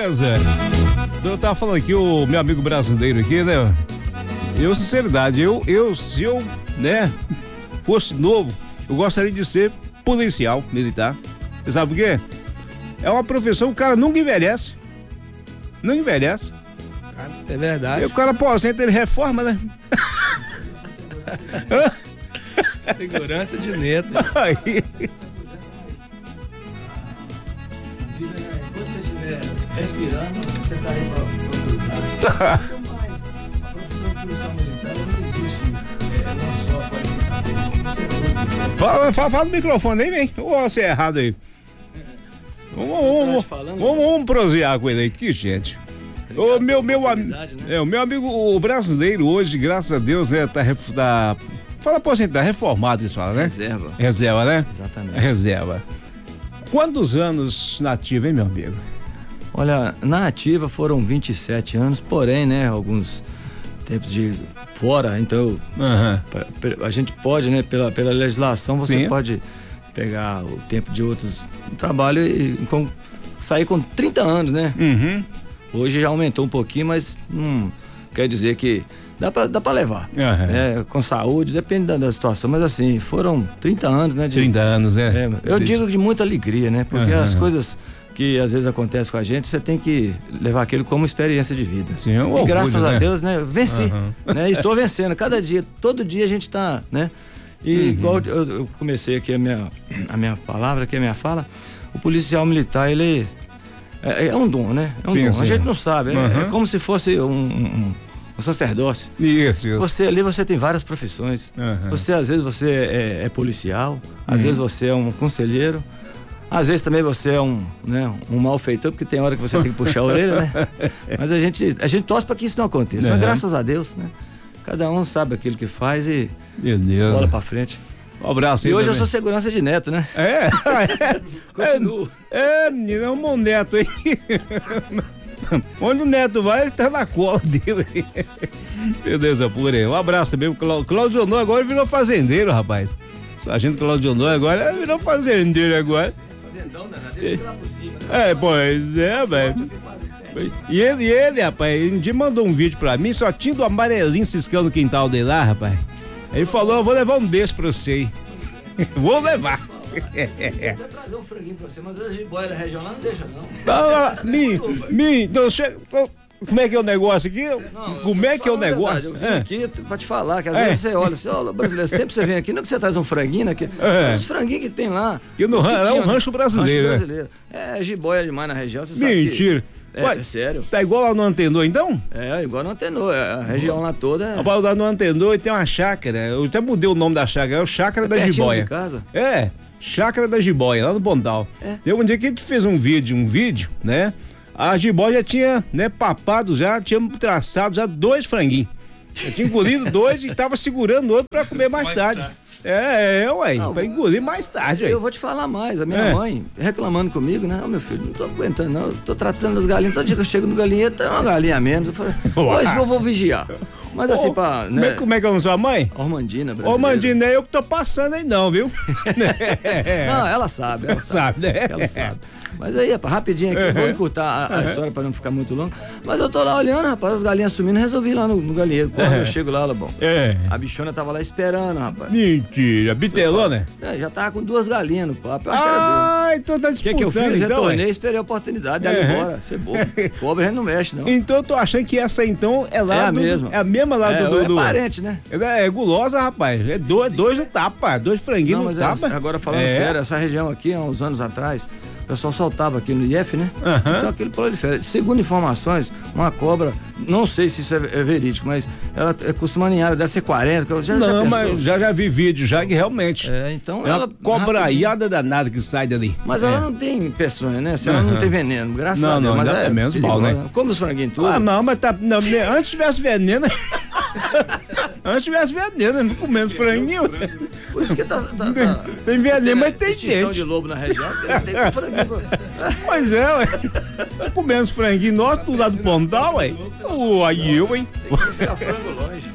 beleza? Eu tava falando aqui, o meu amigo brasileiro aqui, né? Eu, sinceridade, se eu, né, fosse novo, eu gostaria de ser policial militar. Você sabe por quê? É uma profissão, o cara nunca envelhece. Não envelhece. É verdade. E o cara aposenta, ele reforma, né? Segurança de neto. Aí. Quando você estiver respirando, você está aí para cuidar. A profissão de policial militar não existe não só a qualificação. Fala no microfone aí, vem. Ou você é errado aí. Vamos prosear com ele aí, que gente. O meu amigo, o brasileiro hoje, graças a Deus, né, fala aposentado, reformado, eles falam, né? Reserva, né? Exatamente. Reserva. Quantos anos na ativa, hein, meu amigo? Olha, na ativa foram 27 anos, porém, né, alguns tempos de fora, então a gente pode, né, pela legislação, você pode pegar o tempo de outros trabalhos e sair com 30 anos, né? Hoje já aumentou um pouquinho, mas não quer dizer que dá pra levar. Com saúde, depende da situação, mas assim, foram 30 anos, né? 30 anos, eu digo de muita alegria, né? Porque as coisas que às vezes acontecem com a gente, você tem que levar aquilo como experiência de vida. Sim, é um orgulho, graças a Deus, né? Venci, né? Estou vencendo, cada dia, todo dia a gente tá, né? E igual eu comecei aqui a minha palavra, aqui a minha fala, o policial militar, ele é um dom, né? É um dom. A gente não sabe, é como se fosse um sacerdócio. Isso. Você ali, você tem várias profissões. Você, às vezes, você é policial, às vezes você é um conselheiro, às vezes também você é um malfeitor, porque tem hora que você tem que puxar a orelha, né? Mas a gente torce para que isso não aconteça. Mas graças a Deus, né? Cada um sabe aquilo que faz e bola pra frente. Um abraço aí. E hoje também. eu sou segurança de neto, né? Continuo. Menino, é um bom neto aí. Onde o neto vai, ele tá na cola dele. Beleza, pura aí. Um abraço também pro Cláudio Honor, agora virou fazendeiro, rapaz. Sargento Cláudio Honor agora virou fazendeiro agora. Fazendão, né? Deixa eu lá por cima, né? Pois é, velho. E ele, rapaz, ele um dia mandou um vídeo pra mim, só tinha do amarelinho ciscando no quintal dele lá, rapaz. Ele falou, eu vou levar um desse pra você aí. Vou levar. Eu vou até trazer um franguinho pra você, mas as jiboia da região lá não deixa, não. Então, como é que é o negócio aqui? Como é que é o negócio? Eu vim aqui pra te falar, que às vezes você olha, brasileiro, sempre você vem aqui, não é que você traz um franguinho, né? Os franguinhos que tem lá. É um rancho brasileiro. É jiboia demais na região, você sabe. Mentira. É sério. Tá igual lá no Antenor, então? Igual no Antenor. A região lá toda. Rapaz, lá no Antenor tem uma chácara. Eu até mudei o nome da chácara. É o Chácara da Jiboia. De casa? Chácara da Jiboia, lá no Bondal. Teve um dia que a gente fez um vídeo, né? A jiboia já tinha, né, papado já, tinha traçado já 2 franguinhos. Eu tinha engolido 2 e tava segurando o outro pra comer mais tarde. Pra engolir mais tarde. Eu vou te falar mais, a minha mãe reclamando comigo, né? Meu filho, não tô aguentando não, eu tô tratando das galinhas, todo dia que eu chego no galinheiro tem uma galinha a menos. Eu falei, hoje eu vou vigiar. Mas assim, como é que é a sua mãe? Ormandina, brasileira. Ormandina, é eu que tô passando aí não, viu? Não, ela sabe. Ela sabe. Mas aí, rapaz, rapidinho aqui, eu vou encurtar a história pra não ficar muito longa. Mas eu tô lá olhando, rapaz, as galinhas sumindo, resolvi ir lá no galinheiro. Quando eu chego lá, ela, a bichona tava lá esperando, rapaz. Mentira, bitelona? Já tava com 2 galinhas no papo. Eu acho que era então tá disputando. O que eu fiz? Então, retornei, esperei a oportunidade dela ir embora. Você é bobo. Pobre a gente não mexe, não. Então eu tô achando que essa então é lá. É a mesma. É a mesma lá do. É parente, né? É gulosa, rapaz. É 2 no tapa. 2 franguinhos no tapa. Agora falando sério, essa região aqui, há uns anos atrás, o pessoal soltava aqui no IF, né? Então aquilo prolifera. Segundo informações, uma cobra, não sei se isso é verídico, mas ela costuma aninhar, deve ser 40. Mas já vi vídeo já que realmente. Então ela cobraiada danada que sai dali. Mas ela não tem peçonha, né? Se ela não tem veneno, graças a Deus. Mas é menos mal, né? Como os franguinhos tudo. Mas tá. Não, antes tivesse veneno. Antes tivesse veneno, comendo franguinho. Por isso que tem veneno, mas tem extinção de lobo na região, tem franguinho. Pois ué. Comendo os franguinhos nossos, tudo lá do Pontal, ué. Aí eu, hein. Tem que buscar frango longe.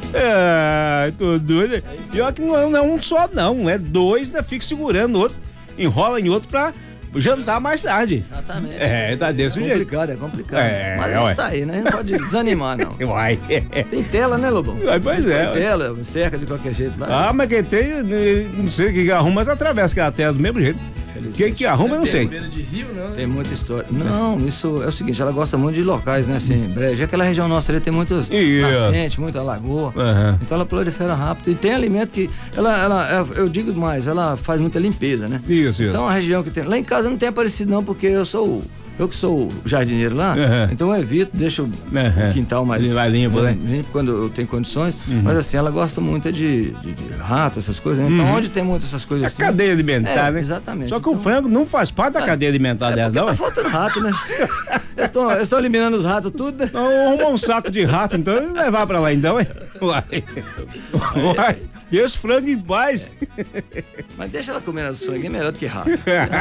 Tô doido. Pior que não é um só, não. É 2, ainda fica segurando o outro, enrola em outro pra jantar mais tarde. Exatamente. Tá desse jeito. É complicado. Mas a gente tá aí, né? Não pode desanimar, não. Uai. Tem tela, né, Lobão? Pois é. Tem tela, cerca de qualquer jeito lá. Mas quem tem, não sei o que arruma, mas atravessa aquela tela do mesmo jeito. Quem que arruma, eu não sei. De rio, não, tem muita história. Não, isso é o seguinte, ela gosta muito de locais, né, assim, brejo. Aquela região nossa ali tem muitos nascentes, muita lagoa. Então ela prolifera rápido. E tem alimento que, eu digo mais, ela faz muita limpeza, né? Isso. Então a região que tem, lá em casa não tem aparecido não, porque eu que sou o jardineiro lá, então eu evito, deixo o quintal mais limpo, né? Limpo quando eu tenho condições, mas assim, ela gosta muito de rato, essas coisas, né? Então onde tem muitas essas coisas assim... A cadeia alimentar, né? Exatamente. Só que o frango não faz parte da cadeia alimentar dela, não? Tá faltando rato, né? Eles estão eliminando os ratos tudo, né? Então, arrumar um saco de rato, então, e levar pra lá, então, hein? Uai. E esse frango em paz. Mas deixa ela comer os frangos, é melhor do que rato.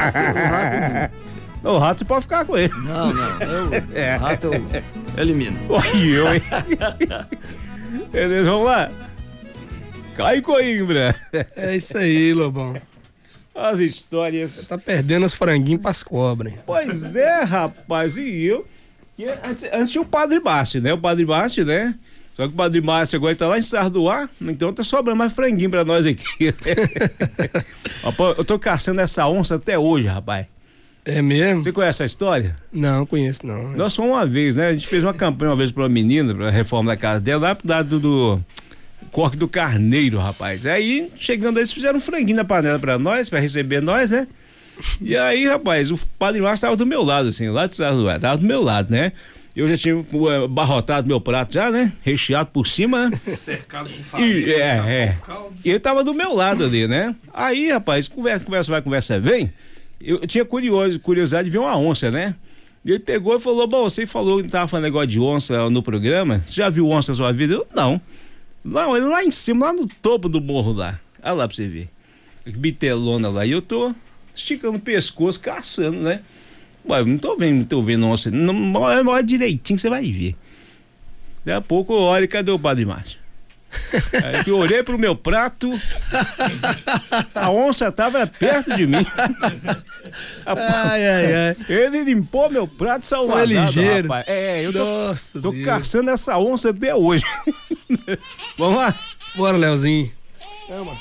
O rato você pode ficar com ele. Não. O rato eu elimino. Oi. Beleza, vamos lá. Cai Coimbra. É isso aí, Lobão. As histórias. Você tá perdendo os franguinhos pras cobras. Pois é, rapaz. E eu. Antes tinha o Padre Márcio, né? Só que o Padre Márcio agora tá lá em Sarduá, então tá sobrando mais franguinho pra nós aqui. Eu tô caçando essa onça até hoje, rapaz. É mesmo? Você conhece a história? Não, conheço não. Nós fomos uma vez, né? A gente fez uma campanha uma vez pra uma menina, pra reforma da casa dela, lá pro lado do Corque do Carneiro, rapaz. Aí, chegando aí, eles fizeram um franguinho na panela pra nós, pra receber nós, né? E aí, rapaz, o Padre Márcio tava do meu lado, assim, lá de Sarduá, tava do meu lado, né? Eu já tinha barrotado meu prato já, né? Recheado por cima, né? Cercado com família. E ele tava do meu lado ali, né? Aí, rapaz, conversa vai, conversa vem. Eu tinha curiosidade de ver uma onça, né? E ele pegou e falou, você falou que tava falando negócio de onça no programa. Você já viu onça na sua vida? Eu, não. Ele lá em cima, lá no topo do morro lá. Olha lá pra você ver. Bitelona lá. E eu tô esticando o pescoço, caçando, né? Ué, não tô vendo onça. Olha direitinho que você vai ver. Daqui a pouco eu olho, cadê o Padre Márcio? Aí que eu olhei pro meu prato, a onça tava perto de mim. Ele limpou meu prato, saiu vazado, ligeiro. rapaz. Eu tô caçando essa onça até hoje. Vamos lá? Bora, Leozinho.